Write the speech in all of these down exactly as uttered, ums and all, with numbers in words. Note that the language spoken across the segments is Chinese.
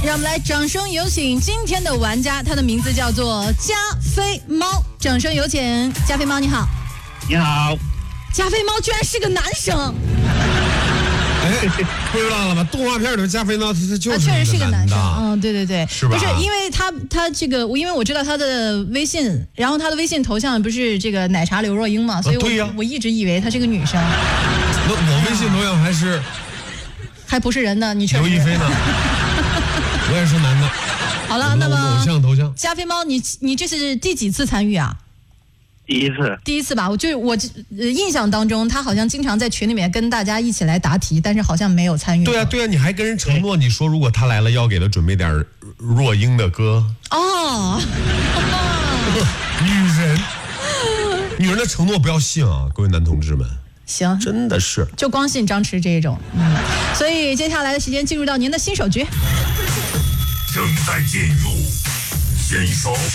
让我们来掌声有请今天的玩家，他的名字叫做加菲猫。掌声有请加菲猫，你好。 你好。 加菲猫居然是个男生。 哎，不知道了吧？动画片里的加菲猫，他就是确实是个男生。 嗯， 对对对， 是吧？ 不是，因为他他这个，因为我知道他的微信，然后他的微信头像不是这个奶茶刘若英嘛，所以我、 啊、对呀、 我一直以为她是个女生。 那我微信头像还是还不是人呢？你确实。 刘亦菲呢？我也是男的。 好了，那么偶像头像加菲猫，你你这是第几次参与啊？ 第一次， 第一次吧。我就是我、呃、印象当中，他好像经常在群里面跟大家一起来答题，但是好像没有参与。 对啊，对啊，你还跟人承诺，你说如果他来了，要给他准备点若英的歌。 哦， 女人，女人的承诺不要信啊，各位男同志们。 行， 真的是就光信张弛这一种。嗯，所以接下来的时间进入到您的新手局。 正在进入新手局。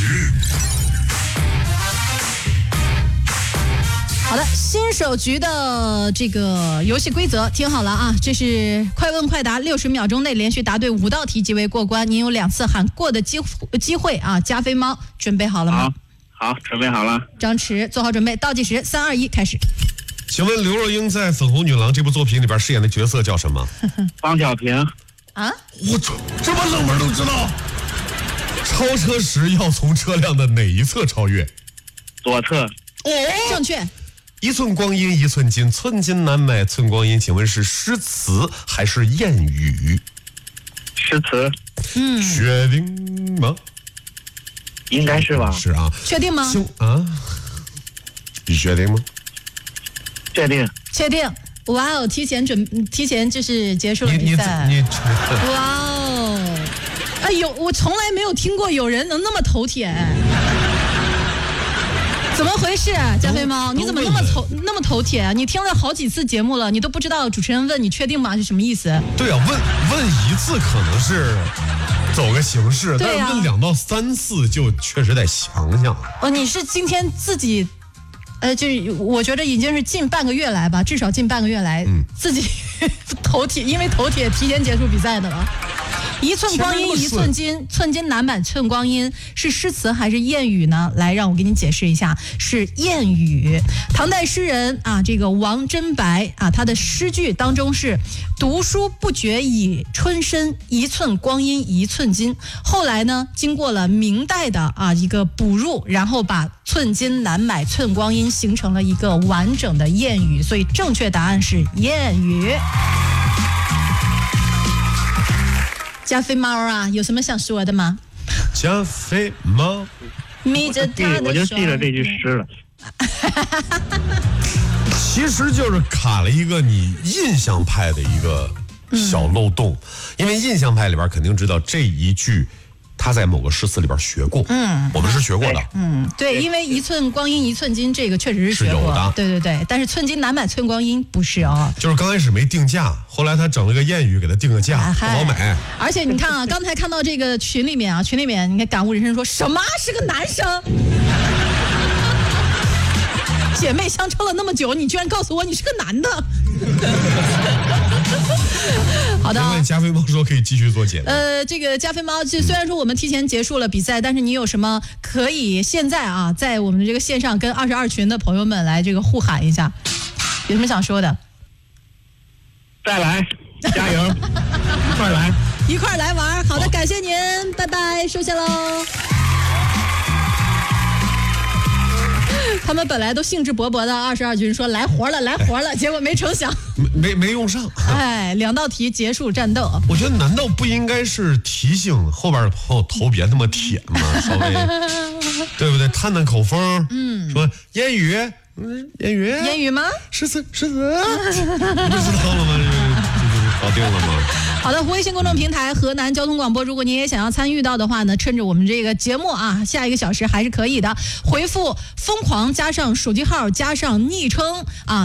好的，新手局的这个游戏规则听好了啊，这是快问快答，六十秒钟内连续答对五道题即为过关。您有两次喊过的机机会啊！加菲猫准备好了吗？ 好，好，准备好了。 张弛做好准备，倒计时，三二一，开始。 请问刘若英在《粉红女郎》这部作品里边饰演的角色叫什么？ 方小平。 啊？ 我操，这么冷门都知道？超车时要从车辆的哪一侧超越？ 左侧。 哦， 正确。 一寸光阴一寸金，寸金难买寸光阴。请问是诗词还是谚语？ 诗词。 嗯， 确定吗？ 应该是吧。 是啊。 确定吗？ 啊？你确定吗？ 确定。 确定。哇哦，提前准，提前就是结束了比赛。 你你哇哦，哎呦，我从来没有听过有人能那么头铁。怎么回事啊，加菲猫？你怎么那么头那么头铁啊？你听了好几次节目了，你都不知道主持人问你确定吗是什么意思？ 对啊，问问一次可能是走个形式，啊、但是问两到三次就确实得想想。 哦，你是今天自己，呃，就是我觉得已经是近半个月来吧，至少近半个月来，嗯、自己头铁，因为头铁提前结束比赛的了。一寸光阴一寸金，寸金难买寸光阴，是诗词还是谚语呢？来，让我给你解释一下，是谚语。唐代诗人啊，这个王贞白啊，他的诗句当中是读书不觉已春深，一寸光阴一寸金。后来呢，经过了明代的啊一个补入，然后把寸金难买寸光阴形成了一个完整的谚语，所以正确答案是谚语。加菲猫啊，有什么想说的吗？ 加菲猫， 眯着他的手， 我就记了这句诗了。 其实就是卡了一个你印象派的一个小漏洞，嗯、因为印象派里边肯定知道这一句。他在某个诗词里边学过，嗯，我们是学过的， 嗯，对，因为一寸光阴一寸金，这个确实是学过， 是有的， 对对对，但是寸金难买寸光阴不是哦， 就是刚开始没定价，后来他整了个谚语给他定个价，啊、不好买。 而且你看啊，刚才看到这个群里面啊，群里面你看感悟人生说什么是个男生？姐妹相处了那么久，你居然告诉我你是个男的。好的、哦， 加菲猫说可以继续做姐妹。 呃，这个加菲猫，就虽然说我们提前结束了比赛，嗯、但是你有什么可以现在啊，在我们的这个线上跟二十二群的朋友们来这个互喊一下，有什么想说的？ 再来，加油，一块来， 一块来玩。好的，感谢您，拜拜，收线喽。他们本来都兴致勃勃的，二十二军说来活了，来活了，结果没成想， 没没没用上。 哎，两道题结束战斗。 我觉得难道不应该是提醒后边的朋友头别那么铁吗？稍微，对不对？探探口风，嗯，说谚语，嗯，谚语， 谚语吗？ 诗词，诗词，不知道了吗？搞定了吗？ 好的，微信公众平台河南交通广播，如果您也想要参与到的话呢，趁着我们这个节目啊，下一个小时还是可以的，回复疯狂加上手机号加上昵称啊。